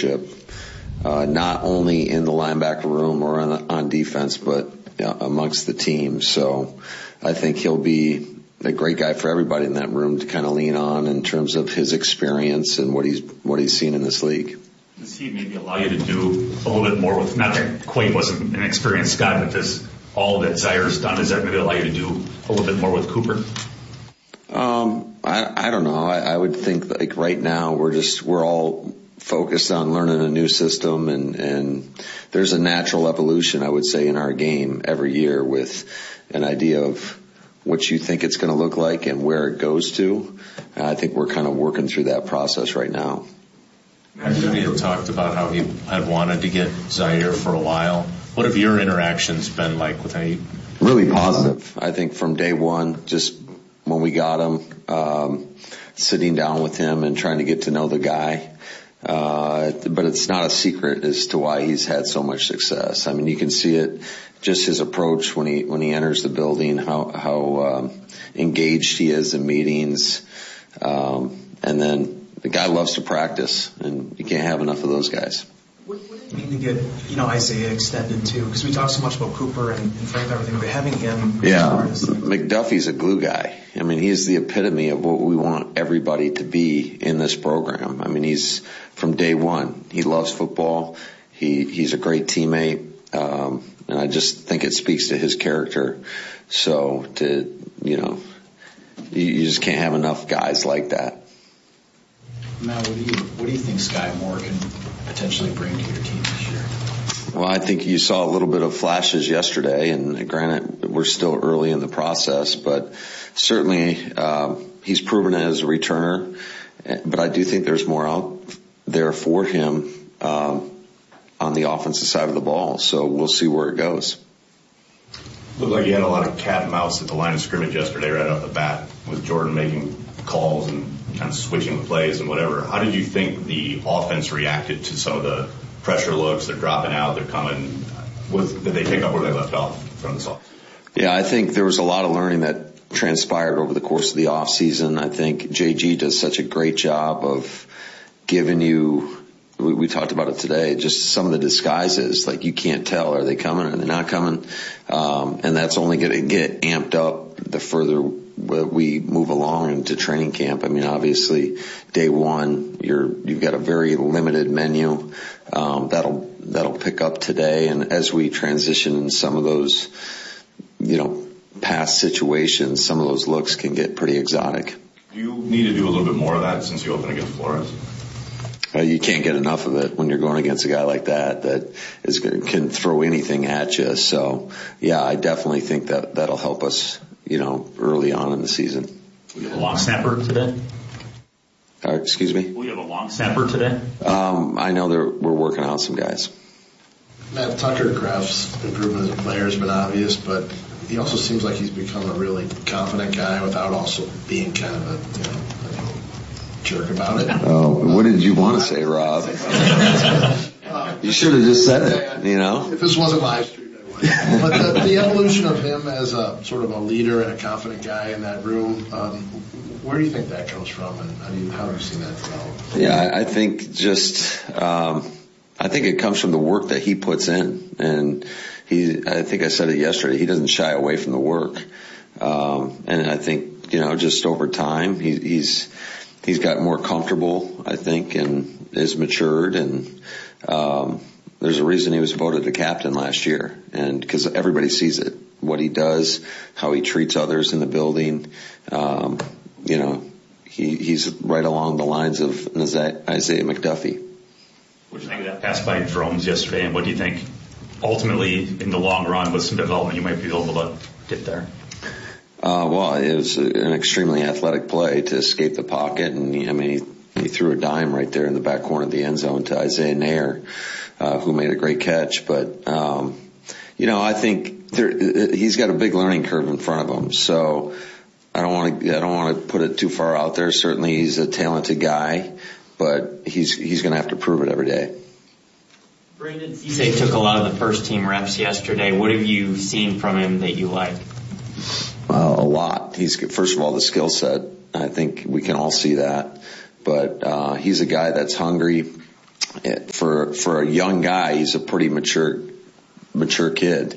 leadership, not only in the linebacker room or on defense, but amongst the team. So I think he'll be a great guy for everybody in that room to kind of lean on in terms of his experience and what he's seen in this league. Does he maybe allow you to do a little bit more with, not that Quay wasn't an experienced guy, but does all that Zaire's done, does that maybe allow you to do a little bit more with Cooper? I don't know. I would think like right now we're all focused on learning a new system, and there's a natural evolution, I would say, in our game every year with an idea of what you think it's going to look like and where it goes to. I think we're kind of working through that process right now. He had talked about how he had wanted to get Zaire for a while. What have your interactions been like with him? Really positive. I think from day one, just when we got him, sitting down with him and trying to get to know the guy. But it's not a secret as to why he's had so much success. I mean, you can see it, just his approach when he enters the building, how engaged he is in meetings. And then the guy loves to practice, and you can't have enough of those guys. What did it mean to get, Isaiah extended too? Because we talk so much about Cooper and Frank and everything, but having him. Yeah, McDuffie's a glue guy. I mean, he's the epitome of what we want everybody to be in this program. I mean, he's from day one. He loves football. He's a great teammate, and I just think it speaks to his character. So you just can't have enough guys like that. Matt, what do you think Sky Moore can potentially bring to your team this year? Well, I think you saw a little bit of flashes yesterday, and granted, we're still early in the process, but certainly he's proven it as a returner. But I do think there's more out there for him on the offensive side of the ball, so we'll see where it goes. Looked like you had a lot of cat and mouse at the line of scrimmage yesterday right off the bat, with Jordan making calls and kind of switching the plays and whatever. How did you think the offense reacted to some of the pressure looks? They're dropping out, they're coming. Did they pick up where they left off from this off? Yeah, I think there was a lot of learning that transpired over the course of the off season. I think JG does such a great job of giving you, we talked about it today, just some of the disguises. Like, you can't tell, are they coming, are they not coming? And that's only going to get amped up the further we move along into training camp. I mean, obviously, day one, you've got a very limited menu. That'll pick up today. And as we transition in some of those, past situations, some of those looks can get pretty exotic. Do you need to do a little bit more of that since you open against Flores? You can't get enough of it when you're going against a guy like that can throw anything at you. So, yeah, I definitely think that'll help us, early on in the season. We have a long snapper today? Excuse me? We have a long snapper today? I know we're working out some guys. Matt, Tucker Kraft's improvement as a player has been obvious, but he also seems like he's become a really confident guy without also being kind of a jerk about it. Oh, what did you want to say, Rob? You should have just said it, If this wasn't live streamed, I would. But the evolution of him as a sort of a leader and a confident guy in that room, where do you think that comes from, and how have you seen that develop? Yeah, I think I think it comes from the work that he puts in, and I think I said it yesterday, he doesn't shy away from the work. And I think, just over time, he's got more comfortable, I think, and is matured, and there's a reason he was voted the captain last year, and because everybody sees it, what he does, how he treats others in the building. He's right along the lines of Isaiah McDuffie. What do you think of that pass by Drones yesterday, and what do you think ultimately in the long run with some development you might be able to get there? Well, it was an extremely athletic play to escape the pocket, and he threw a dime right there in the back corner of the end zone to Isaiah Nair, who made a great catch. But I think he's got a big learning curve in front of him. So I don't want to put it too far out there. Certainly, he's a talented guy, but he's going to have to prove it every day. Brandon Cisse took a lot of the first team reps yesterday. What have you seen from him that you like? A lot. First of all, the skill set. I think we can all see that. But he's a guy that's hungry. for a young guy, he's a pretty mature kid.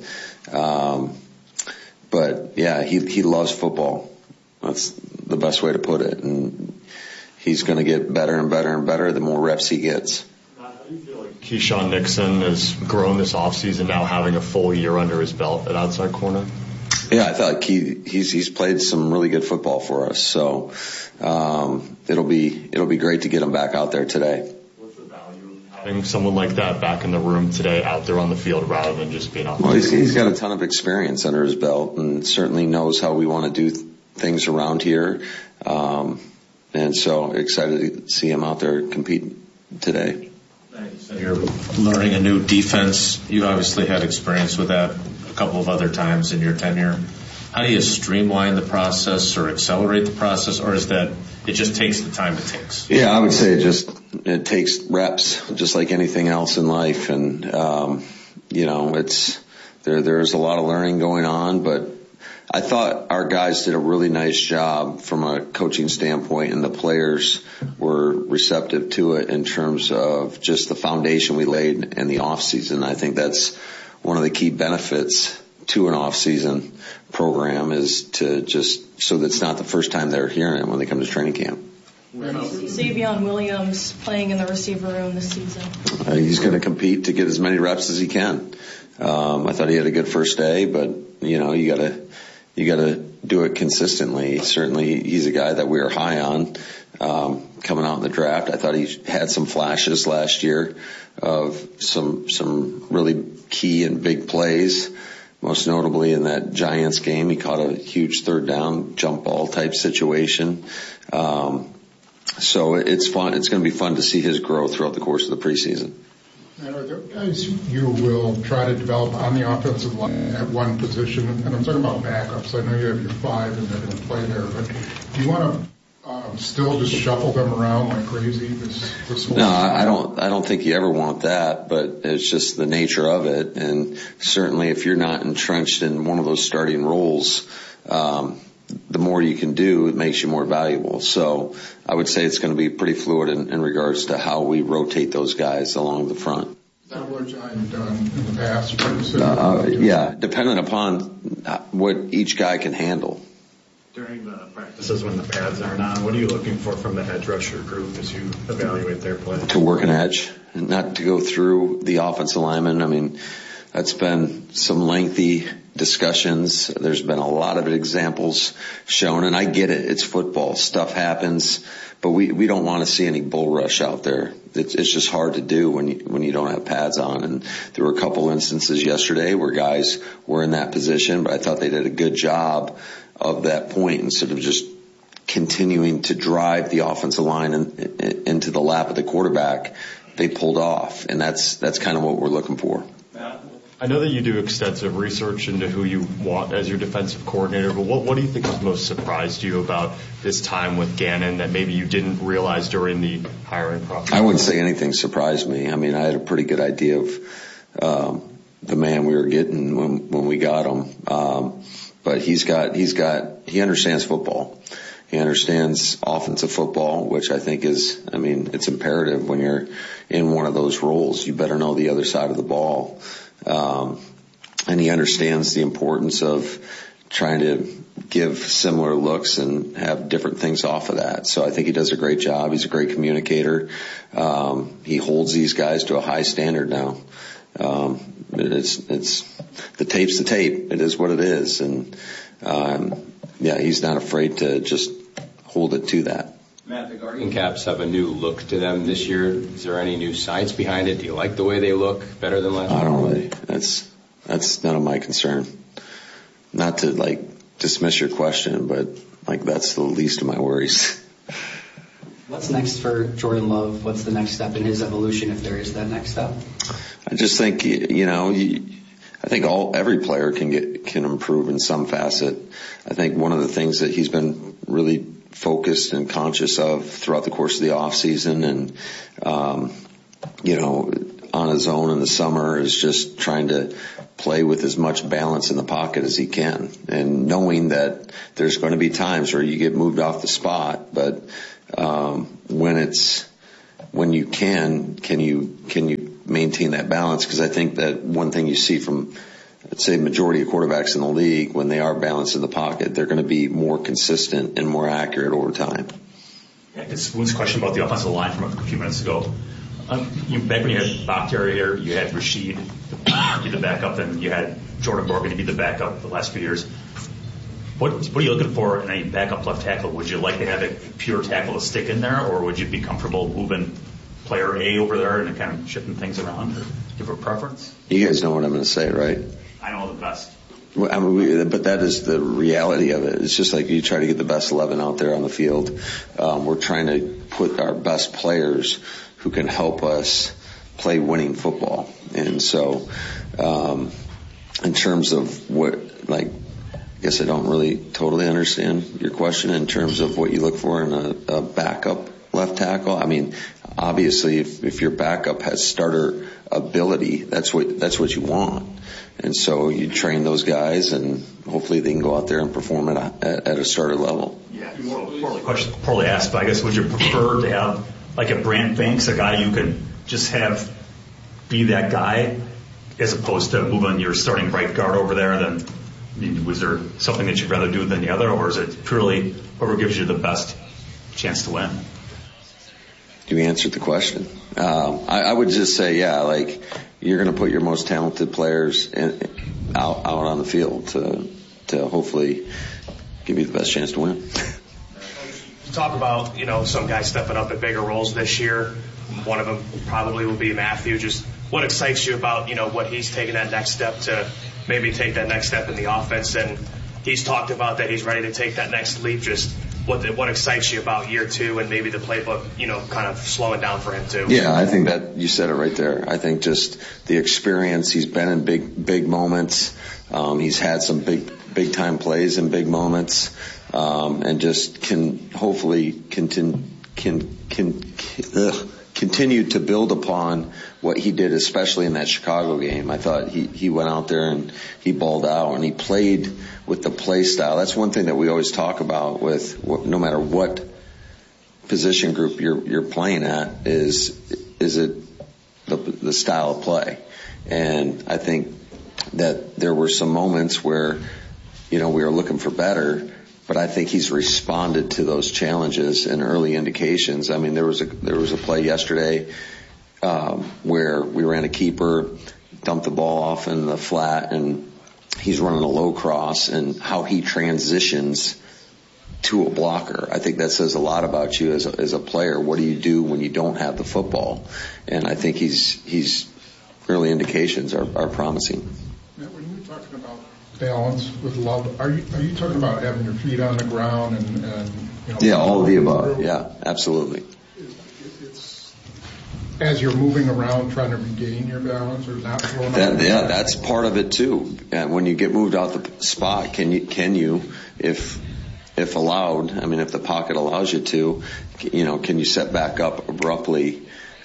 But yeah, he loves football. That's the best way to put it. And he's going to get better and better and better the more reps he gets. How do you feel like Keyshawn Nixon has grown this offseason, now having a full year under his belt at outside corner? Yeah, I thought he's played some really good football for us. So it'll be great to get him back out there today. What's the value of having someone like that back in the room today, out there on the field, rather than just being off? Well, he's got a ton of experience under his belt, and certainly knows how we want to do things around here. And so excited to see him out there competing today. You're learning a new defense. You obviously had experience with that a couple of other times in your tenure. How do you streamline the process or accelerate the process, or is that it just takes the time it takes? Yeah, I would say it takes reps, just like anything else in life. And, there's a lot of learning going on, but I thought our guys did a really nice job from a coaching standpoint, and the players were receptive to it in terms of just the foundation we laid in the off season. I think that's one of the key benefits to an off season program, is to just so that's not the first time they're hearing it when they come to training camp. Xavion Williams playing in the receiver room this season. He's going to compete to get as many reps as he can. I thought he had a good first day, but you got to do it consistently. Certainly, he's a guy that we are high on coming out in the draft. I thought he had some flashes last year of some really key and big plays. Most notably in that Giants game, he caught a huge third down jump ball type situation. So it's fun. It's going to be fun to see his growth throughout the course of the preseason. And are there guys you will try to develop on the offensive line at one position? And I'm talking about backups. I know you have your 5 and they're going to play there, but do you want to still just shuffle them around like crazy? No, I don't think you ever want that, but it's just the nature of it. And certainly if you're not entrenched in one of those starting roles, the more you can do, it makes you more valuable. So I would say it's going to be pretty fluid in regards to how we rotate those guys along the front. Is that what I've done in the past? Yeah, dependent upon what each guy can handle. During the practices when the pads aren't on, what are you looking for from the edge rusher group as you evaluate their play? To work an edge, not to go through the offensive lineman. I mean, that's been some lengthy discussions. There's been a lot of examples shown, and I get it. It's football. Stuff happens, but we don't want to see any bull rush out there. It's just hard to do when you don't have pads on. And there were a couple instances yesterday where guys were in that position, but I thought they did a good job of that point instead of just continuing to drive the offensive line into the lap of the quarterback. They pulled off, and that's kind of what we're looking for. I know that you do extensive research into who you want as your defensive coordinator, but what do you think has most surprised you about this time with Gannon that maybe you didn't realize during the hiring process? I wouldn't say anything surprised me. I mean, I had a pretty good idea of the man we were getting when we got him. But he understands football. He understands offensive football, which I think it's imperative when you're in one of those roles. You better know the other side of the ball. And he understands the importance of trying to give similar looks and have different things off of that. So I think he does a great job. He's a great communicator. He holds these guys to a high standard now. It's the tape's the tape. It is what it is. And, he's not afraid to just hold it to that. Matt, the Guardian Caps have a new look to them this year. Is there any new science behind it? Do you like the way they look better than last year? I don't really. That's none of my concern. Not to dismiss your question, but that's the least of my worries. What's next for Jordan Love? What's the next step in his evolution, if there is that next step? I just think, I think every player can improve in some facet. I think one of the things that he's been really focused and conscious of throughout the course of the off season and, on his own in the summer is just trying to play with as much balance in the pocket as he can, and knowing that there's going to be times where you get moved off the spot, but when when you can you maintain that balance? Because I think that one thing you see from, let's say, majority of quarterbacks in the league, when they are balanced in the pocket, they're going to be more consistent and more accurate over time. Yeah, this was a question about the offensive line from a few minutes ago. Back when you had Bakhtiari here, you had Rashid be the backup, then you had Jordan Morgan to be the backup the last few years. What are you looking for in a backup left tackle? Would you like to have a pure tackle to stick in there, or would you be comfortable moving player A over there and kind of shifting things around? Or do you have a preference? You guys know what I'm going to say, right? I know the best. I mean, but that is the reality of it. It's just like you try to get the best 11 out there on the field. We're trying to put our best players who can help us play winning football. And so, in terms of what, like, I guess I don't really totally understand your question in terms of what you look for in a backup left tackle. I mean, obviously, if your backup has starter ability, that's what you want. And so you train those guys, and hopefully they can go out there and perform at a starter level. Yeah, poorly asked, but I guess would you prefer to have like a Brant Banks, a guy you can just have be that guy, as opposed to moving your starting right guard over there? Then, I mean, was there something that you'd rather do than the other, or is it purely whoever gives you the best chance to win? You answered the question. I would just say, yeah, like you're going to put your most talented players out on the field to hopefully give you the best chance to win. You talk about, some guys stepping up at bigger roles this year. One of them probably will be Matthew. Just what excites you about, what he's taking that next step to maybe take that next step in the offense? And he's talked about that he's ready to take that next leap. Just what excites you about year two and maybe the playbook, kind of slowing down for him too? Yeah, I think that you said it right there. I think just the experience. He's been in big moments. He's had some big time plays in big moments, and just can hopefully continue to build upon what he did, especially in that Chicago game. I thought he went out there and he balled out, and he played with the play style. That's one thing that we always talk about with no matter what position group you're playing at, is it the style of play. And I think that there were some moments where, we were looking for better, but I think he's responded to those challenges and early indications. I mean, there was a play yesterday where we ran a keeper, dumped the ball off in the flat, and he's running a low cross, and how he transitions to a blocker. I think that says a lot about you as a player. What do you do when you don't have the football? And I think he's early indications are promising. Now, when you're talking about balance with Love, are you talking about having your feet on the ground and yeah, all of the above. Yeah, absolutely. It's as you're moving around trying to regain your balance, or not throwing out. Yeah, that's part of it too. And when you get moved out the spot, can you if allowed, I mean, if the pocket allows you to, can you set back up abruptly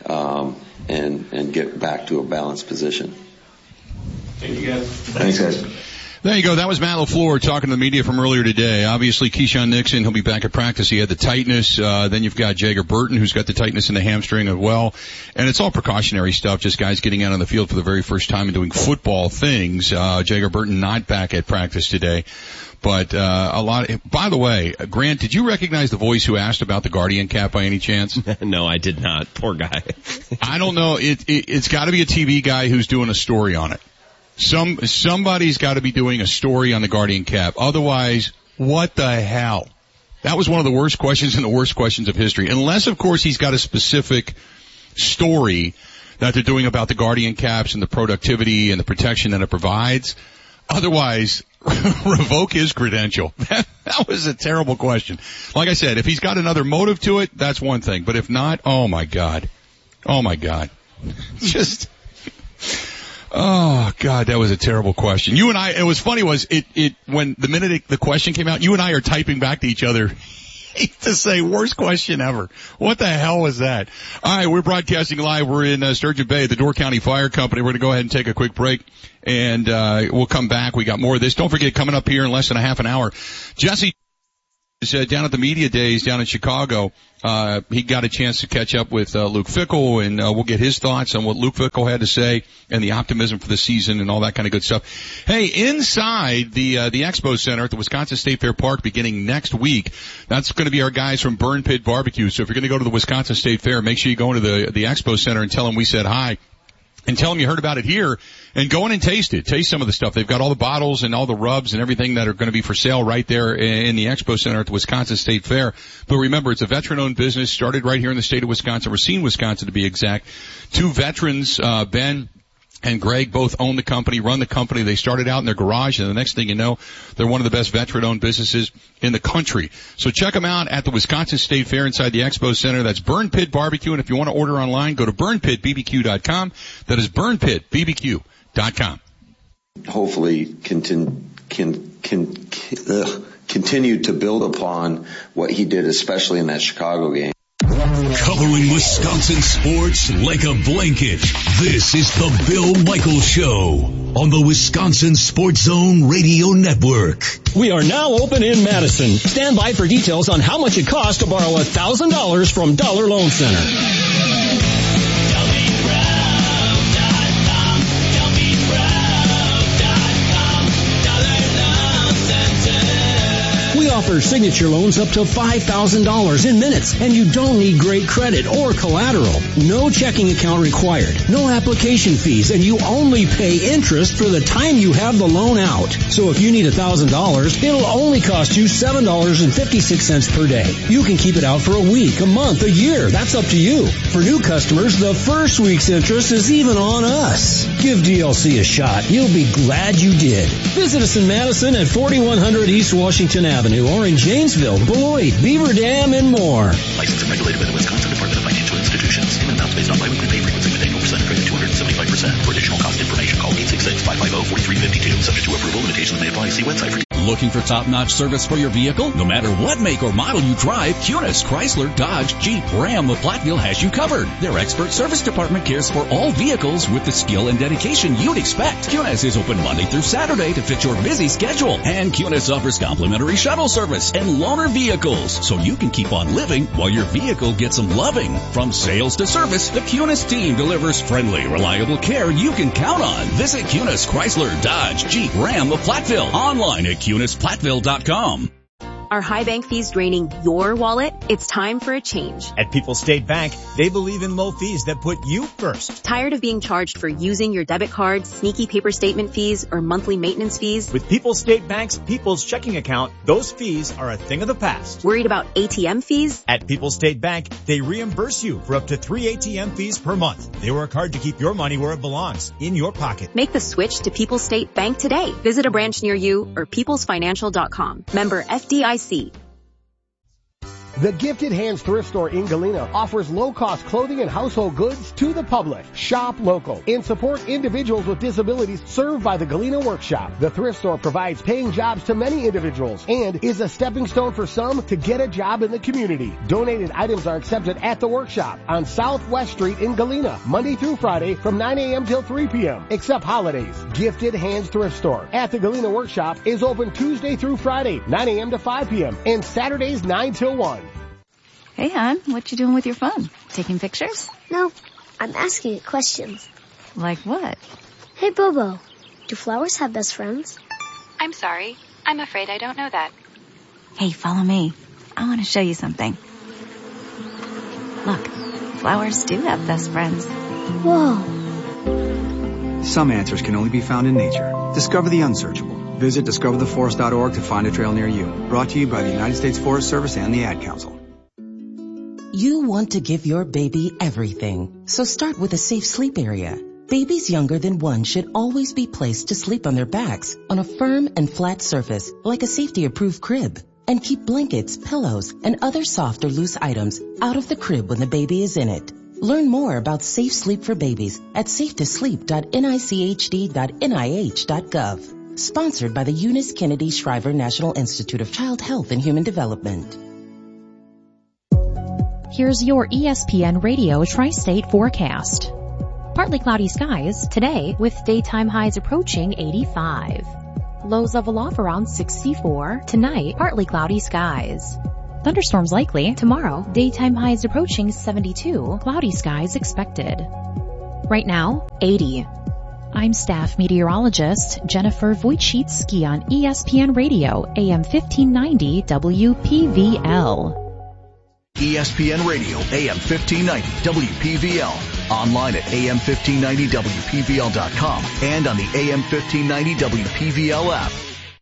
and get back to a balanced position? Thank you, guys. Thanks, guys. There you go. That was Matt LaFleur talking to the media from earlier today. Obviously, Keyshawn Nixon, he'll be back at practice. He had the tightness. Then you've got Jager Burton, who's got the tightness in the hamstring as well. And it's all precautionary stuff, just guys getting out on the field for the very first time and doing football things. Jager Burton not back at practice today. But by the way, Grant, did you recognize the voice who asked about the Guardian cap by any chance? No, I did not. Poor guy. I don't know. It's got to be a TV guy who's doing a story on it. Somebody's got to be doing a story on the Guardian cap. Otherwise, what the hell? That was one of the worst questions and the worst questions of history. Unless, of course, he's got a specific story that they're doing about the Guardian caps and the productivity and the protection that it provides. Otherwise, revoke his credential. That was a terrible question. Like I said, if he's got another motive to it, that's one thing. But if not, oh my God. Just... Oh God, that was a terrible question. You and I, it was funny was when the minute the question came out, you and I are typing back to each other to say worst question ever. What the hell was that? All right, we're broadcasting live. We're in Sturgeon Bay at the Door County Fire Company. We're going to go ahead and take a quick break, and we'll come back. We got more of this. Don't forget, coming up here in less than a half an hour, Jesse down at the media days down in Chicago. He got a chance to catch up with Luke Fickell, and we'll get his thoughts on what Luke Fickell had to say and the optimism for the season and all that kind of good stuff. Hey, inside the Expo Center at the Wisconsin State Fair Park beginning next week, that's going to be our guys from Burn Pit Barbecue. So if you're going to go to the Wisconsin State Fair, make sure you go into the Expo Center and tell them we said hi. And tell them you heard about it here, and go in and taste it. Taste some of the stuff. They've got all the bottles and all the rubs and everything that are going to be for sale right there in the Expo Center at the Wisconsin State Fair. But remember, it's a veteran-owned business, started right here in the state of Wisconsin, Racine, Wisconsin to be exact. Two veterans, Ben and Greg, both own the company, run the company. They started out in their garage, and the next thing you know, they're one of the best veteran-owned businesses in the country. So check them out at the Wisconsin State Fair inside the Expo Center. That's Burn Pit Barbecue, and if you want to order online, go to burnpitbbq.com. That is burnpitbbq.com. Hopefully continue to build upon what he did, especially in that Chicago game. Covering Wisconsin sports like a blanket, this is the Bill Michaels Show on the Wisconsin Sports Zone Radio Network. We are now open in Madison. Stand by for details on how much it costs to borrow $1,000 from Dollar Loan Center. Offer signature loans up to $5,000 in minutes, and you don't need great credit or collateral. No checking account required, no application fees, and you only pay interest for the time you have the loan out. So if you need $1,000, it'll only cost you $7.56 per day. You can keep it out for a week, a month, a year. That's up to you. For new customers, the first week's interest is even on us. Give DLC a shot. You'll be glad you did. Visit us in Madison at 4100 East Washington Avenue, or in Janesville, Beloit, Beaver Dam, and more. Licensed and regulated by the Wisconsin Department of Financial Institutions. Payment amounts based on biweekly pay frequency with annual percentage rate of 275%. For additional cost information, call 866-550-4352. Subject to approval, limitations may apply. See website for Looking for top-notch service for your vehicle? No matter what make or model you drive, Kunis, Chrysler, Dodge, Jeep, Ram of Platteville has you covered. Their expert service department cares for all vehicles with the skill and dedication you'd expect. Kunis is open Monday through Saturday to fit your busy schedule. And Kunis offers complimentary shuttle service and loaner vehicles, so you can keep on living while your vehicle gets some loving. From sales to service, the Kunis team delivers friendly, reliable care you can count on. Visit Kunis, Chrysler, Dodge, Jeep, Ram of Platteville. Online at KunisPlatteville.com. Are high bank fees draining your wallet? It's time for a change. At People's State Bank, they believe in low fees that put you first. Tired of being charged for using your debit card, sneaky paper statement fees, or monthly maintenance fees? With People's State Bank's People's Checking Account, those fees are a thing of the past. Worried about ATM fees? At People's State Bank, they reimburse you for up to 3 ATM fees per month. They work hard to keep your money where it belongs, in your pocket. Make the switch to People's State Bank today. Visit a branch near you or peoplesfinancial.com. Member FDIC. The Gifted Hands Thrift Store in Galena offers low-cost clothing and household goods to the public. Shop local and support individuals with disabilities served by the Galena Workshop. The thrift store provides paying jobs to many individuals and is a stepping stone for some to get a job in the community. Donated items are accepted at the workshop on Southwest Street in Galena, Monday through Friday from 9 a.m. till 3 p.m., except holidays. Gifted Hands Thrift Store at the Galena Workshop is open Tuesday through Friday, 9 a.m. to 5 p.m., and Saturdays 9 till 1. Hey, hon, what you doing with your phone? Taking pictures? No, I'm asking it questions. Like what? Hey, Bobo, do flowers have best friends? I'm sorry. I'm afraid I don't know that. Hey, follow me. I want to show you something. Look, flowers do have best friends. Whoa. Some answers can only be found in nature. Discover the unsearchable. Visit discovertheforest.org to find a trail near you. Brought to you by the United States Forest Service and the Ad Council. You want to give your baby everything, so start with a safe sleep area. Babies younger than 1 should always be placed to sleep on their backs on a firm and flat surface like a safety-approved crib. And keep blankets, pillows, and other soft or loose items out of the crib when the baby is in it. Learn more about safe sleep for babies at safetoSleep.nichd.nih.gov. Sponsored by the Eunice Kennedy Shriver National Institute of Child Health and Human Development. Here's your ESPN Radio Tri-State forecast. Partly cloudy skies today with daytime highs approaching 85. Lows level off around 64. Tonight, partly cloudy skies. Thunderstorms likely. Tomorrow, daytime highs approaching 72. Cloudy skies expected. Right now, 80. I'm staff meteorologist Jennifer Wojcicki on ESPN Radio, AM 1590 WPVL. ESPN Radio, AM 1590 WPVL. Online at am1590wpvl.com and on the AM 1590 WPVL app.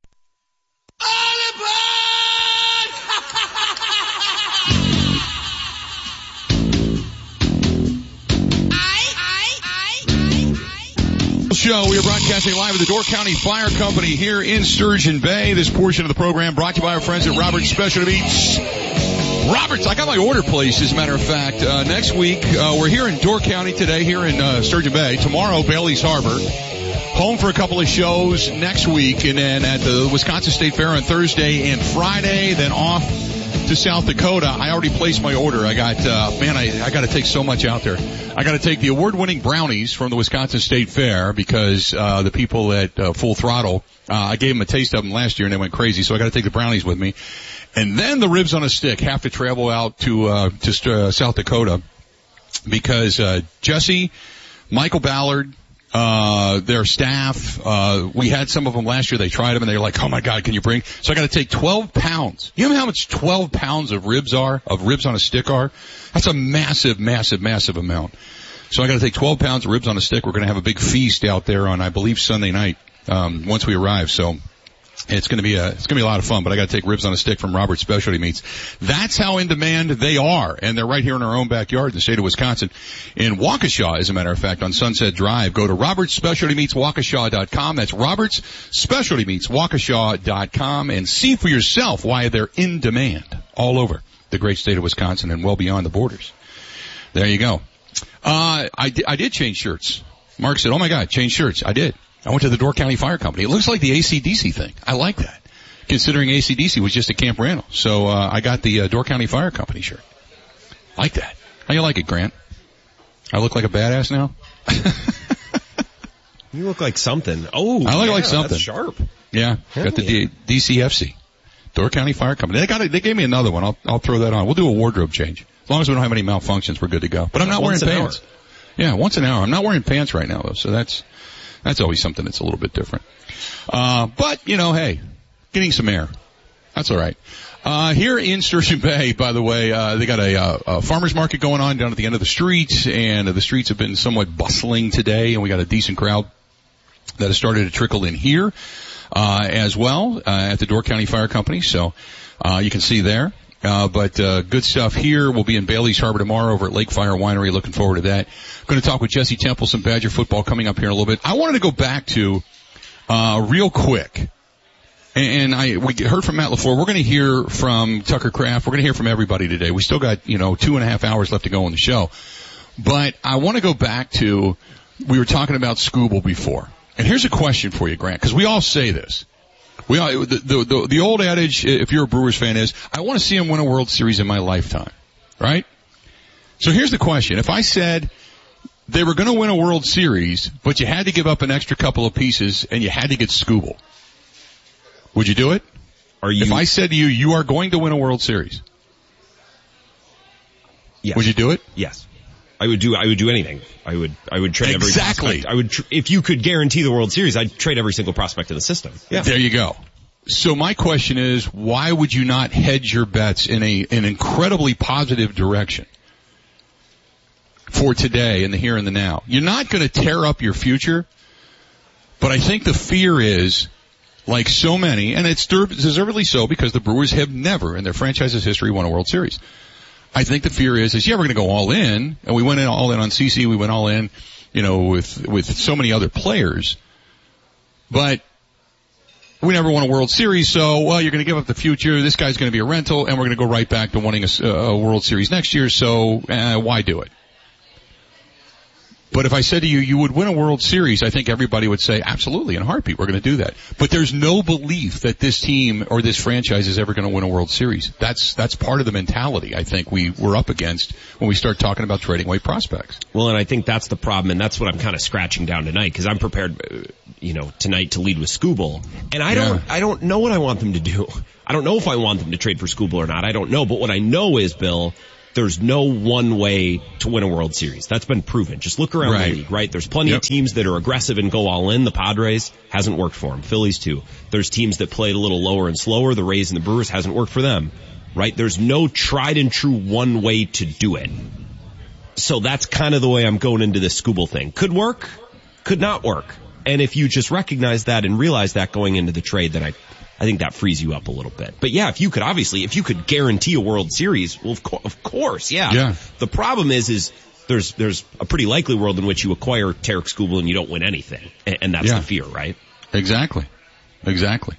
Show. We are broadcasting live at the Door County Fire Company here in Sturgeon Bay. This portion of the program brought to you by our friends at Roberts Specialty Meats. Roberts, I got my order placed, as a matter of fact. Next week, we're here in Door County today, here in Sturgeon Bay. Tomorrow, Bailey's Harbor. Home for a couple of shows next week, and then at the Wisconsin State Fair on Thursday and Friday, then off to South Dakota. I already placed my order. I got, I got to take so much out there. I got to take the award-winning brownies from the Wisconsin State Fair because the people at Full Throttle, I gave them a taste of them last year and they went crazy. So I got to take the brownies with me, and then the ribs on a stick. Have to travel out to South Dakota because Jesse, Michael Ballard, their staff, we had some of them last year. They tried them and they were like, oh my God, can you bring? So I got to take 12 pounds. You know how much 12 pounds of ribs on a stick are? That's a massive, massive, massive amount. So I got to take 12 pounds of ribs on a stick. We're going to have a big feast out there on, I believe, Sunday night, once we arrive. So it's going to be a lot of fun, but I got to take ribs on a stick from Roberts Specialty Meats. That's how in demand they are, and they're right here in our own backyard in the state of Wisconsin, in Waukesha, as a matter of fact, on Sunset Drive. Go to RobertsSpecialtyMeatsWaukesha.com. That's RobertsSpecialtyMeatsWaukesha.com, and see for yourself why they're in demand all over the great state of Wisconsin and well beyond the borders. There you go. I did change shirts. Mark said, oh my God, change shirts. I did. I went to the Door County Fire Company. It looks like the AC/DC thing. I like that, considering AC/DC was just a camp rental. So I got the Door County Fire Company shirt. Like that. How you like it, Grant? I look like a badass now? You look like something. Oh, I look like something. That's sharp. Yeah, got the DCFC. Door County Fire Company. They gave me another one. I'll throw that on. We'll do a wardrobe change. As long as we don't have any malfunctions, we're good to go. But I'm not wearing pants. Yeah, once an hour. I'm not wearing pants right now, though, so that's always something that's a little bit different. But, hey, getting some air. That's all right. Here in Sturgeon Bay, by the way, they got a farmer's market going on down at the end of the street, and the streets have been somewhat bustling today, and we got a decent crowd that has started to trickle in here as well at the Door County Fire Company. So you can see there. But good stuff here. We'll be in Bailey's Harbor tomorrow over at Lake Fire Winery. Looking forward to that. Going to talk with Jesse Temple, some Badger football coming up here in a little bit. I wanted to go back to real quick, and we heard from Matt LaFleur. We're going to hear from Tucker Kraft. We're going to hear from everybody today. We still got 2.5 hours left to go on the show, but I want to go back to, we were talking about Scooble before, and here's a question for you, Grant, because we all say this. The old adage, if you're a Brewers fan, is, I want to see him win a World Series in my lifetime. Right? So here's the question. If I said they were going to win a World Series, but you had to give up an extra couple of pieces and you had to get Scooble, would you do it? If I said to you, you are going to win a World Series, yes. Would you do it? Yes. I would do anything. I would trade every prospect. If you could guarantee the World Series, I'd trade every single prospect in the system. Yeah. There you go. So my question is, why would you not hedge your bets in an incredibly positive direction for today and the here and the now? You're not going to tear up your future, but I think the fear is, like so many, and it's deservedly so, because the Brewers have never in their franchise's history won a World Series. I think the fear is we're going to go all in, and we went all in on CeCe, we went all in, with so many other players, but we never won a World Series, so, you're going to give up the future, this guy's going to be a rental, and we're going to go right back to winning a World Series next year, so why do it? But if I said to you, you would win a World Series, I think everybody would say, absolutely, in a heartbeat, we're going to do that. But there's no belief that this team or this franchise is ever going to win a World Series. That's part of the mentality I think we're up against when we start talking about trading away prospects. Well, and I think that's the problem, and that's what I'm kind of scratching down tonight, because I'm prepared. tonight to lead with Skubal. And I don't know what I want them to do. I don't know if I want them to trade for Skubal or not. I don't know. But what I know is, Bill, there's no one way to win a World Series. That's been proven. Just look around the league, right? There's plenty of teams that are aggressive and go all in. The Padres hasn't worked for them. Phillies too. There's teams that played a little lower and slower. The Rays and the Brewers hasn't worked for them, right? There's no tried and true one way to do it. So that's kind of the way I'm going into this Skubal thing. Could work, could not work. And if you just recognize that and realize that going into the trade, then I think that frees you up a little bit. But yeah, if you could guarantee a World Series, well, of course, yeah. The problem is there's a pretty likely world in which you acquire Tarik Skubal and you don't win anything. And that's the fear, right? Exactly. But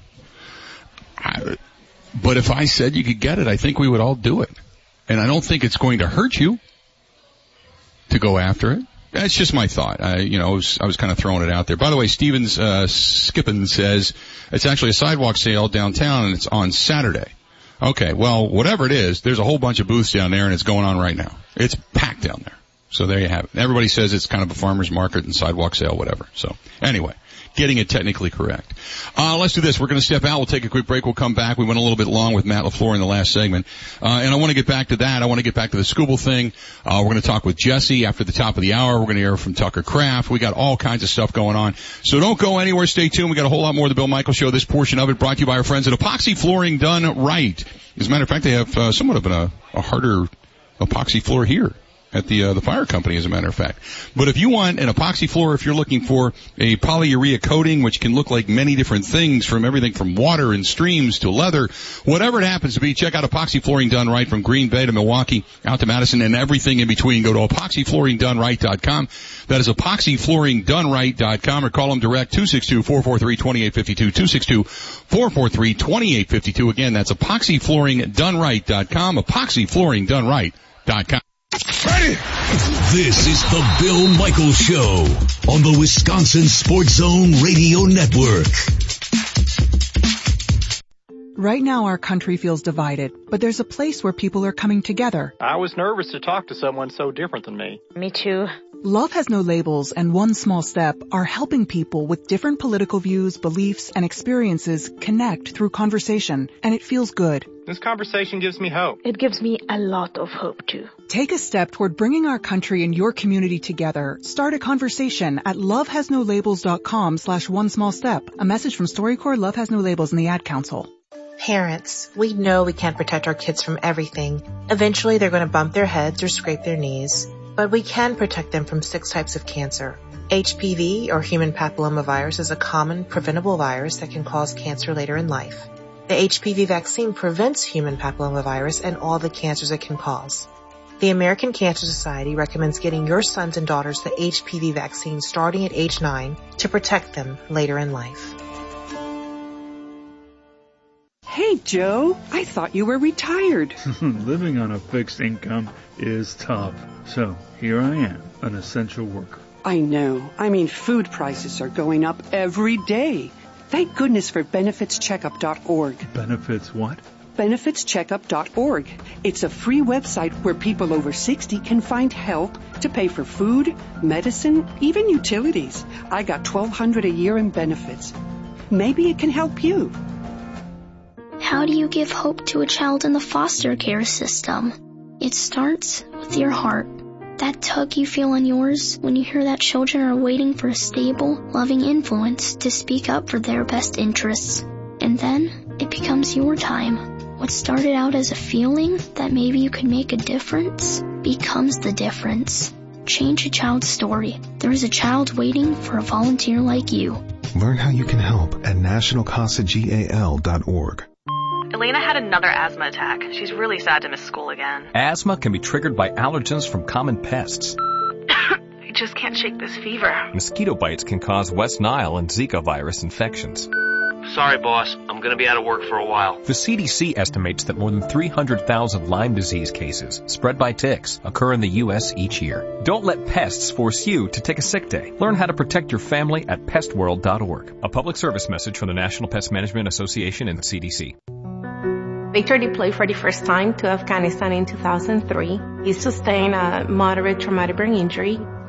if I said you could get it, I think we would all do it. And I don't think it's going to hurt you to go after it. That's just my thought. I was kind of throwing it out there. By the way, Stevens, Skippin says it's actually a sidewalk sale downtown and it's on Saturday. Okay, well, whatever it is, there's a whole bunch of booths down there and it's going on right now. It's packed down there. So there you have it. Everybody says it's kind of a farmer's market and sidewalk sale, whatever. So anyway, getting it technically correct. Let's do this. We're going to step out. We'll take a quick break. We'll come back. We went a little bit long with Matt LaFleur in the last segment. And I want to get back to that. I want to get back to the Skubal thing. We're going to talk with Jesse after the top of the hour. We're going to hear from Tucker Kraft. We got all kinds of stuff going on. So don't go anywhere. Stay tuned. We got a whole lot more of the Bill Michaels Show. This portion of it brought to you by our friends at Epoxy Flooring Done Right. As a matter of fact, they have somewhat of a harder epoxy floor here at the Fire Company, as a matter of fact. But if you want an epoxy floor, if you're looking for a polyurea coating, which can look like many different things, from everything from water and streams to leather, whatever it happens to be, check out Epoxy Flooring Done Right, from Green Bay to Milwaukee, out to Madison, and everything in between. Go to epoxyflooringdoneright.com. That is epoxyflooringdoneright.com, or call them direct, 262-443-2852, 262-443-2852. Again, that's epoxyflooringdoneright.com, epoxyflooringdoneright.com. Ready? This is the Bill Michaels Show on the Wisconsin Sports Zone Radio Network. Right now our country feels divided, but there's a place where people are coming together. I was nervous to talk to someone so different than me. Me too. Love Has No Labels and One Small Step are helping people with different political views, beliefs, and experiences connect through conversation, and it feels good. This conversation gives me hope. It gives me a lot of hope, too. Take a step toward bringing our country and your community together. Start a conversation at lovehasnolabels.com/onesmallstep. A message from StoryCorps, Love Has No Labels, and the Ad Council. Parents, we know we can't protect our kids from everything. Eventually they're going to bump their heads or scrape their knees. But we can protect them from 6 types of cancer. HPV, or human papillomavirus, is a common preventable virus that can cause cancer later in life. The HPV vaccine prevents human papillomavirus and all the cancers it can cause. The American Cancer Society recommends getting your sons and daughters the HPV vaccine starting at age 9 to protect them later in life. Hey, Joe, I thought you were retired. Living on a fixed income is tough. So here I am, an essential worker. I know. I mean, food prices are going up every day. Thank goodness for benefitscheckup.org. Benefits what? benefitscheckup.org. It's a free website where people over 60 can find help to pay for food, medicine, even utilities. I got $1,200 a year in benefits. Maybe it can help you. How do you give hope to a child in the foster care system? It starts with your heart. That tug you feel in yours when you hear that children are waiting for a stable, loving influence to speak up for their best interests. And then it becomes your time. What started out as a feeling that maybe you could make a difference becomes the difference. Change a child's story. There is a child waiting for a volunteer like you. Learn how you can help at nationalcasagal.org. Elena had another asthma attack. She's really sad to miss school again. Asthma can be triggered by allergens from common pests. I just can't shake this fever. Mosquito bites can cause West Nile and Zika virus infections. Sorry, boss. I'm going to be out of work for a while. The CDC estimates that more than 300,000 Lyme disease cases spread by ticks occur in the U.S. each year. Don't let pests force you to take a sick day. Learn how to protect your family at pestworld.org. A public service message from the National Pest Management Association and the CDC. Victor deployed for the first time to Afghanistan in 2003. He sustained a moderate traumatic brain injury.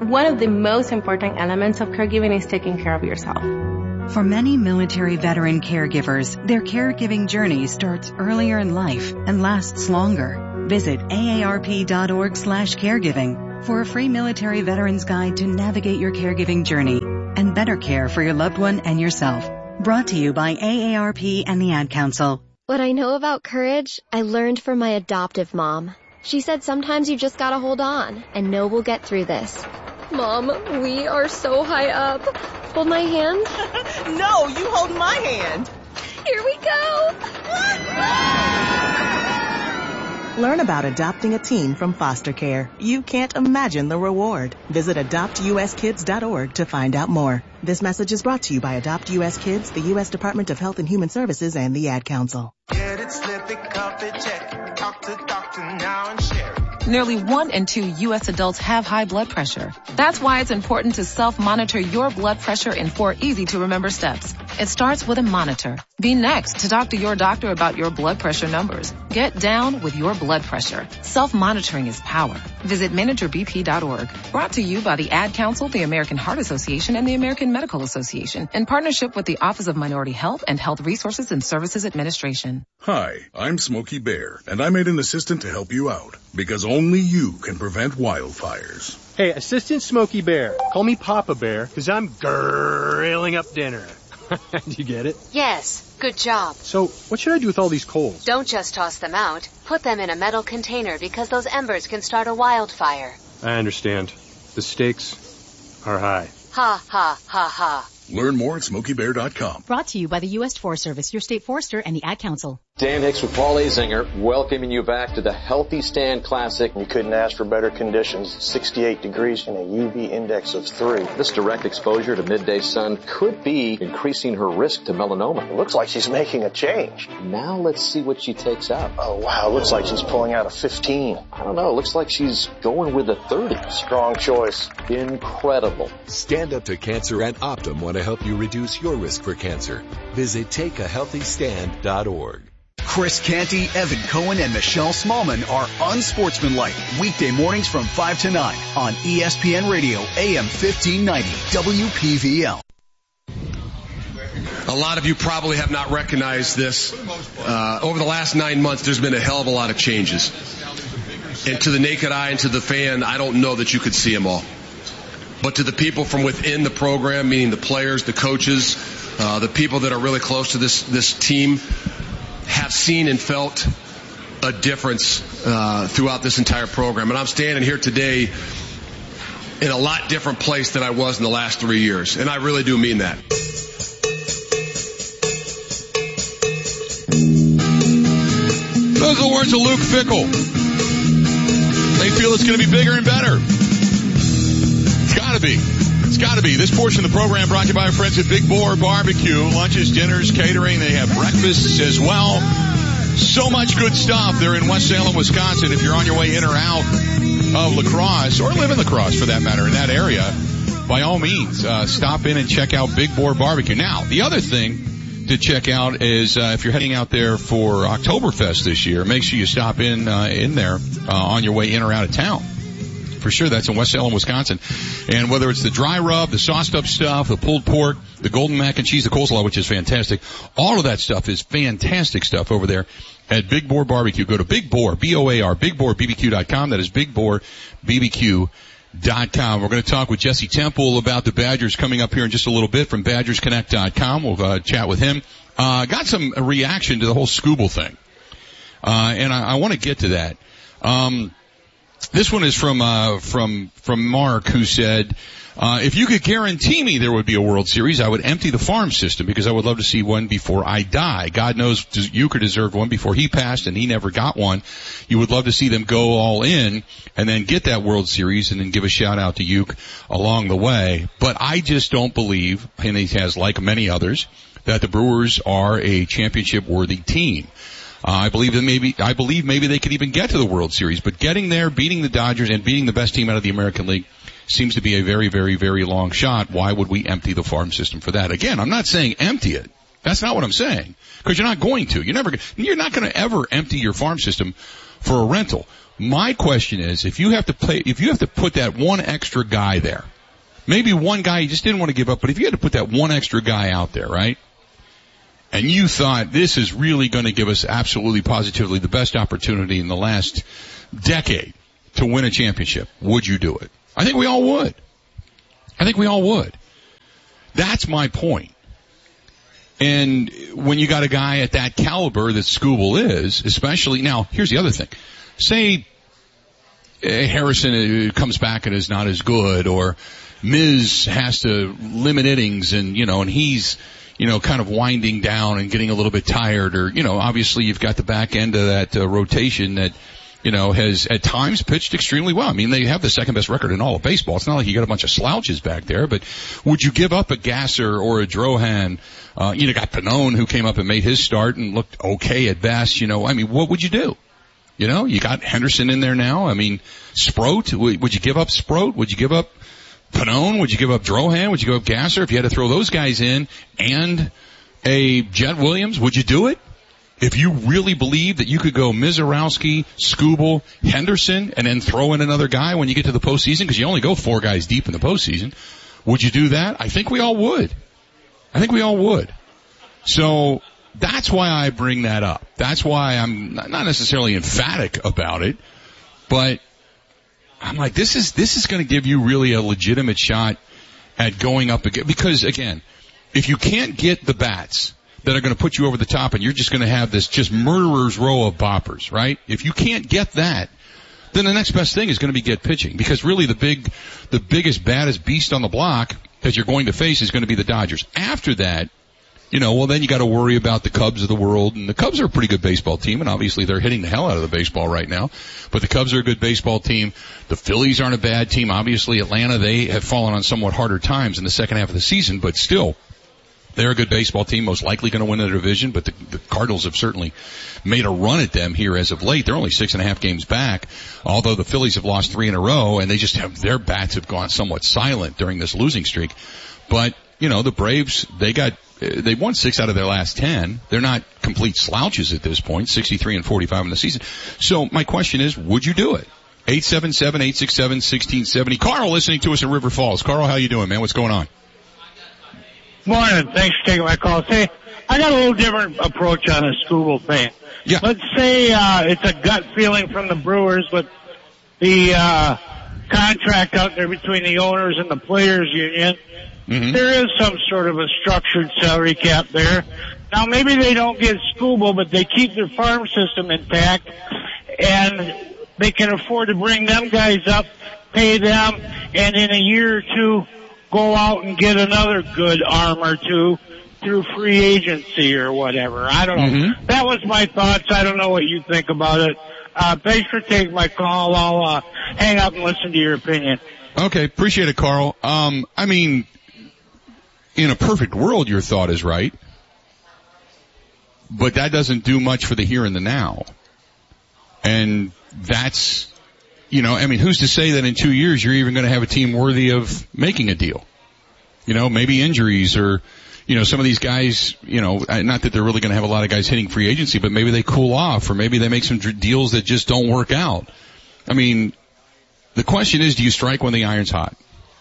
One of the most important elements of caregiving is taking care of yourself. For many military veteran caregivers, their caregiving journey starts earlier in life and lasts longer. Visit aarp.org/caregiving for a free military veterans guide to navigate your caregiving journey and better care for your loved one and yourself. Brought to you by AARP and the Ad Council. What I know about courage, I learned from my adoptive mom. She said sometimes you just gotta hold on and know we'll get through this. Mom, we are so high up. Hold my hand. No, you hold my hand. Here we go. Learn about adopting a teen from foster care. You can't imagine the reward. Visit adoptuskids.org to find out more. This message is brought to you by Adopt US Kids, the U.S. Department of Health and Human Services, and the Ad Council. Get it, slip it, cuff it, check it. Talk to doctor now and share it. Nearly 1 in 2 U.S. adults have high blood pressure. That's why it's important to self-monitor your blood pressure in 4 easy-to-remember steps. It starts with a monitor. Be next to talk to your doctor about your blood pressure numbers. Get down with your blood pressure. Self-monitoring is power. Visit managerbp.org. Brought to you by the Ad Council, the American Heart Association, and the American Medical Association, in partnership with the Office of Minority Health and Health Resources and Services Administration. Hi, I'm Smokey Bear, and I made an assistant to help you out, because only you can prevent wildfires. Hey, Assistant Smokey Bear, call me Papa Bear, because I'm grilling up dinner. Do you get it? Yes, good job. So, what should I do with all these coals? Don't just toss them out. Put them in a metal container because those embers can start a wildfire. I understand. The stakes are high. Ha, ha, ha, ha. Learn more at SmokeyBear.com. Brought to you by the U.S. Forest Service, your state forester, and the Ad Council. Dan Hicks with Paul Azinger, welcoming you back to the Healthy Stand Classic. You couldn't ask for better conditions. 68 degrees and a UV index of 3. This direct exposure to midday sun could be increasing her risk to melanoma. It looks like she's making a change. Now let's see what she takes out. Oh, wow. Looks like she's pulling out a 15. I don't know. Looks like she's going with a 30. Strong choice. Incredible. Stand Up to Cancer and Optum want to help you reduce your risk for cancer. Visit takeahealthystand.org. Chris Canty, Evan Cohen, and Michelle Smallman are Unsportsmanlike, weekday mornings from 5 to 9 on ESPN Radio, AM 1590, WPVL. A lot of you probably have not recognized this. Over the last 9 months, there's been a hell of a lot of changes. And to the naked eye and to the fan, I don't know that you could see them all. But to the people from within the program, meaning the players, the coaches, the people that are really close to this team, have seen and felt a difference throughout this entire program. And I'm standing here today in a lot different place than I was in the last 3 years. And I really do mean that. Those are the words of Luke Fickell. They feel it's going to be bigger and better. It's got to be. It's got to be. This portion of the program brought to you by our friends at Big Boar Barbecue. Lunches, dinners, catering. They have breakfasts as well. So much good stuff. They're in West Salem, Wisconsin. If you're on your way in or out of La Crosse, or live in La Crosse for that matter, in that area, by all means, stop in and check out Big Boar Barbecue. Now, the other thing to check out is if you're heading out there for Oktoberfest this year, make sure you stop in there on your way in or out of town. For sure, that's in West Salem, Wisconsin. And whether it's the dry rub, the sauced up stuff, the pulled pork, the golden mac and cheese, the coleslaw, which is fantastic, all of that stuff is fantastic stuff over there at Big Boar Barbecue. Go to Big Boar, B-O-A-R, BigBoarBBQ.com. That is BigBoarBBQ.com. We're going to talk with Jesse Temple about the Badgers coming up here in just a little bit from BadgersConnect.com. We'll chat with him. Got some reaction to the whole Scooble thing. And I want to get to that. This one is from Mark, who said, if you could guarantee me there would be a World Series, I would empty the farm system because I would love to see one before I die. God knows Euchre deserved one before he passed, and he never got one. You would love to see them go all in and then get that World Series and then give a shout out to Euchre along the way. But I just don't believe, and he has like many others, that the Brewers are a championship-worthy team. I believe maybe they could even get to the World Series, but getting there, beating the Dodgers, and beating the best team out of the American League seems to be a very, very, very long shot. Why would we empty the farm system for that? Again, I'm not saying empty it. That's not what I'm saying, because you're not going to. You're not going to ever empty your farm system for a rental. My question is, if you have to put that one extra guy there, maybe one guy you just didn't want to give up, but if you had to put that one extra guy out there, right? And you thought this is really going to give us absolutely positively the best opportunity in the last decade to win a championship, would you do it? I think we all would. That's my point. And when you got a guy at that caliber that Skubal is, especially, now, here's the other thing. Say Harrison comes back and is not as good, or Miz has to limit innings and he's, kind of winding down and getting a little bit tired, or, obviously you've got the back end of that rotation that, has at times pitched extremely well. I mean, they have the second best record in all of baseball. It's not like you got a bunch of slouches back there, but would you give up a Gasser or a Drohan? You got Pannone, who came up and made his start and looked okay at best. What would you do? You got Henderson in there now. I mean, Sproat, would you give up Sproat? Would you give up Pannone? Would you give up Drohan? Would you give up Gasser? If you had to throw those guys in and a Jet Williams, would you do it? If you really believe that you could go Mizorowski, Skubal, Henderson, and then throw in another guy when you get to the postseason, because you only go 4 guys deep in the postseason, would you do that? I think we all would. So that's why I bring that up. That's why I'm not necessarily emphatic about it, but I'm like, this is going to give you really a legitimate shot at going up again. Because again, if you can't get the bats that are going to put you over the top and you're just going to have this just murderer's row of boppers, right? If you can't get that, then the next best thing is going to be get pitching, because really the biggest, baddest beast on the block that you're going to face is going to be the Dodgers. After that, then you got to worry about the Cubs of the world, and the Cubs are a pretty good baseball team, and obviously they're hitting the hell out of the baseball right now, but the Cubs are a good baseball team. The Phillies aren't a bad team. Obviously Atlanta, they have fallen on somewhat harder times in the second half of the season, but still, they're a good baseball team, most likely going to win the division, but the Cardinals have certainly made a run at them here as of late. They're only 6.5 games back, although the Phillies have lost 3 in a row, and they just have, their bats have gone somewhat silent during this losing streak. But, the Braves, they won 6 out of their last 10. They're not complete slouches at this point, 63-45 in the season. So my question is, would you do it? 877-867-1670. Carl listening to us in River Falls. Carl, how you doing, man? What's going on? Morning. Thanks for taking my call. Say, I got a little different approach on a Skubal thing. Yeah. Let's say it's a gut feeling from the Brewers with the contract out there between the owners and the players union. Mm-hmm. There is some sort of a structured salary cap there. Now, maybe they don't get Skubal, but they keep their farm system intact, and they can afford to bring them guys up, pay them, and in a year or two go out and get another good arm or two through free agency or whatever. I don't know. Mm-hmm. That was my thoughts. I don't know what you think about it. Thanks for taking my call. I'll hang up and listen to your opinion. Okay, appreciate it, Carl. In a perfect world, your thought is right. But that doesn't do much for the here and the now. And that's, who's to say that in 2 years you're even going to have a team worthy of making a deal? Maybe injuries or, some of these guys, not that they're really going to have a lot of guys hitting free agency, but maybe they cool off, or maybe they make some deals that just don't work out. The question is, do you strike when the iron's hot?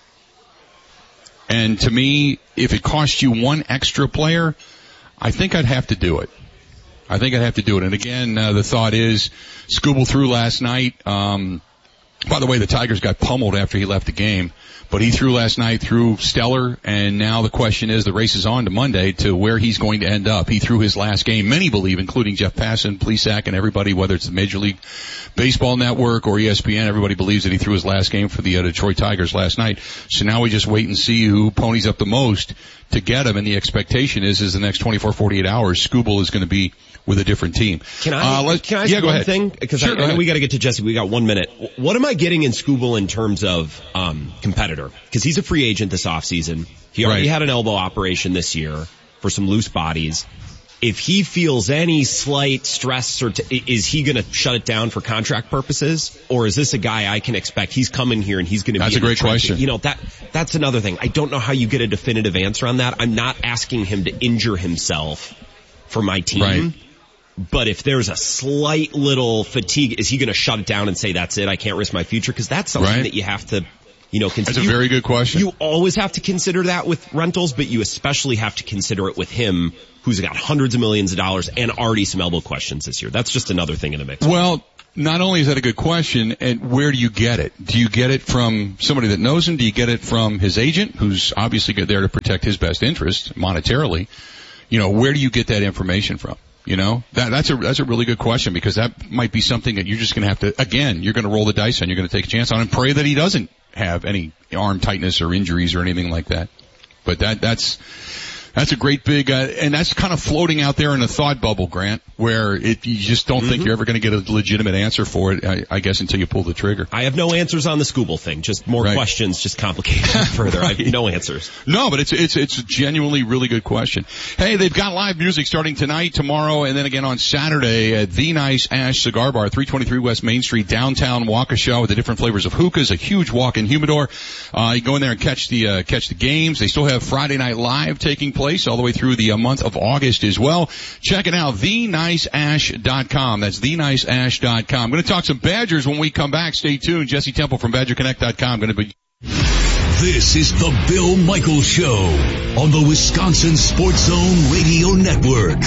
And to me, if it costs you one extra player, I think I'd have to do it. And again, the thought is, Skubal threw last night. By the way, the Tigers got pummeled after he left the game, but he threw last night, threw stellar, and now the question is, the race is on to Monday to where he's going to end up. He threw his last game, many believe, including Jeff Passan, Plesac, and everybody, whether it's the Major League Baseball Network or ESPN, everybody believes that he threw his last game for the Detroit Tigers last night. So now we just wait and see who ponies up the most to get him, and the expectation is the next 24, 48 hours, Skubal is going to be with a different team. Can I ask one thing? Because I know we got to get to Jesse. We got 1 minute. What am I getting in Skubal in terms of competitor? Because he's a free agent this offseason. He already had an elbow operation this year for some loose bodies. If he feels any slight stress, is he going to shut it down for contract purposes, or is this a guy I can expect he's coming here and he's going to be? That's a great question. That's another thing. I don't know how you get a definitive answer on that. I'm not asking him to injure himself for my team. Right. But if there's a slight little fatigue, is he going to shut it down and say, that's it, I can't risk my future? Because that's something that you have to, consider. That's a very good question. You always have to consider that with rentals, but you especially have to consider it with him, who's got hundreds of millions of dollars and already some elbow questions this year. That's just another thing in the mix. Well, not only is that a good question, and where do you get it? Do you get it from somebody that knows him? Do you get it from his agent, who's obviously there to protect his best interest monetarily? Where do you get that information from? That's a really good question, because that might be something that you're just going to have to, again, you're going to roll the dice on, you're going to take a chance on and pray that he doesn't have any arm tightness or injuries or anything like that. But that's a great big, and that's kind of floating out there in a thought bubble, Grant, where you just don't think you're ever going to get a legitimate answer for it, I guess, until you pull the trigger. I have no answers on the Scooble thing, just more questions, just complicated further. I have no answers. No, but it's a genuinely really good question. Hey, they've got live music starting tonight, tomorrow, and then again on Saturday at The Nice Ash Cigar Bar, 323 West Main Street, downtown Waukesha, with the different flavors of hookahs, a huge walk-in humidor. You go in there and catch the games. They still have Friday Night Live taking place all the way through the month of August as well. Check it out, theniceash.com. That's theniceash.com. I'm going to talk some Badgers when we come back. Stay tuned. Jesse Temple from BadgerConnect.com. Going to be. This is the Bill Michaels Show on the Wisconsin Sports Zone Radio Network.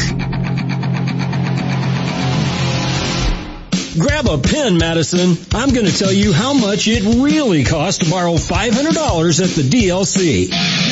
Grab a pen, Madison. I'm going to tell you how much it really costs to borrow $500 at the DLC.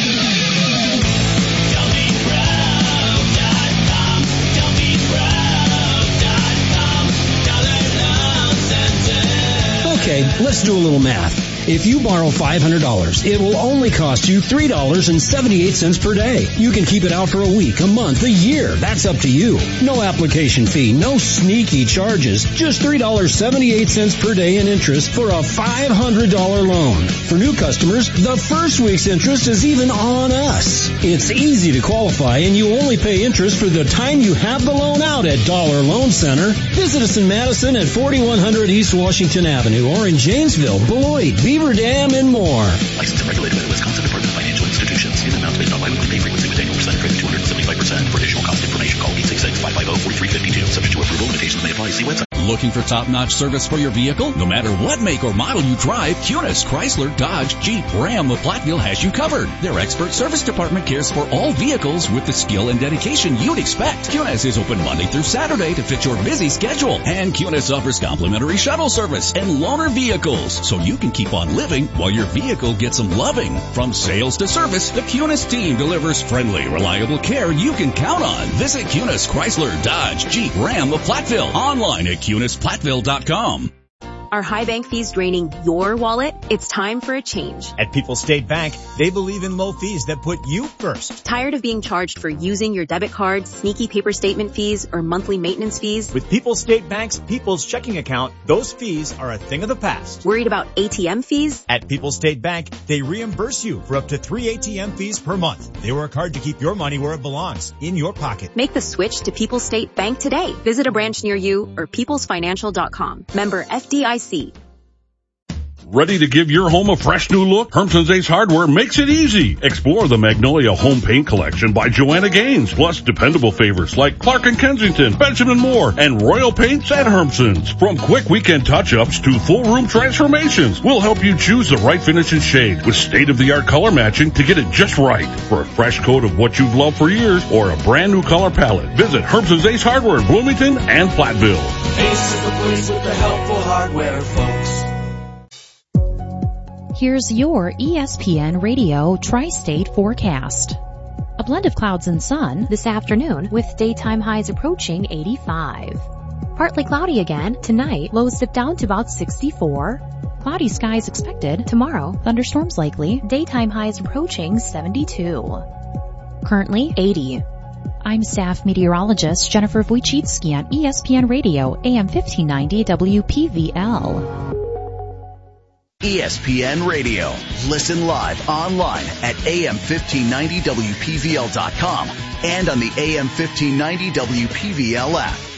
Okay, let's do a little math. If you borrow $500, it will only cost you $3.78 per day. You can keep it out for a week, a month, a year. That's up to you. No application fee, no sneaky charges. Just $3.78 per day in interest for a $500 loan. For new customers, the first week's interest is even on us. It's easy to qualify, and you only pay interest for the time you have the loan out at Dollar Loan Center. Visit us in Madison at 4100 East Washington Avenue or in Janesville, Beloit, Beaver Dam, and more. Licensed and regulated by the Wisconsin Department of Financial Institutions. In amount based on biweekly pay frequency with annual percentage rate of 275%. For additional cost information, call 866-550-4352. Subject to approval. Limitations may apply. See website. Looking for top-notch service for your vehicle? No matter what make or model you drive, Kunis, Chrysler, Dodge, Jeep, Ram of Platteville has you covered. Their expert service department cares for all vehicles with the skill and dedication you'd expect. Kunis is open Monday through Saturday to fit your busy schedule. And Kunis offers complimentary shuttle service and loaner vehicles, so you can keep on living while your vehicle gets some loving. From sales to service, the Kunis team delivers friendly, reliable care you can count on. Visit Kunis, Chrysler, Dodge, Jeep, Ram of Platteville. Online at KunisPlatteville.com. Are high bank fees draining your wallet? It's time for a change. At People's State Bank, they believe in low fees that put you first. Tired of being charged for using your debit card, sneaky paper statement fees, or monthly maintenance fees? With People's State Bank's People's Checking Account, those fees are a thing of the past. Worried about ATM fees? At People's State Bank, they reimburse you for up to 3 ATM fees per month. They work hard to keep your money where it belongs, in your pocket. Make the switch to People's State Bank today. Visit a branch near you or peoplesfinancial.com. Member FDIC. Ready to give your home a fresh new look? Hermson's Ace Hardware makes it easy. Explore the Magnolia Home Paint Collection by Joanna Gaines, plus dependable favorites like Clark & Kensington, Benjamin Moore, and Royal Paints at Hermson's. From quick weekend touch-ups to full room transformations, we'll help you choose the right finish and shade with state-of-the-art color matching to get it just right. For a fresh coat of what you've loved for years or a brand new color palette, visit Hermson's Ace Hardware in Bloomington and Platteville. Ace is the place with the helpful hardware, folks. Here's your ESPN Radio Tri-State forecast. A blend of clouds and sun this afternoon with daytime highs approaching 85. Partly cloudy again tonight, lows dip down to about 64. Cloudy skies expected tomorrow, thunderstorms likely, daytime highs approaching 72. Currently 80. I'm staff meteorologist Jennifer Wojcicki on ESPN Radio, AM 1590 WPVL. ESPN Radio. Listen live online at AM1590WPVL.com and on the AM1590 WPVL app.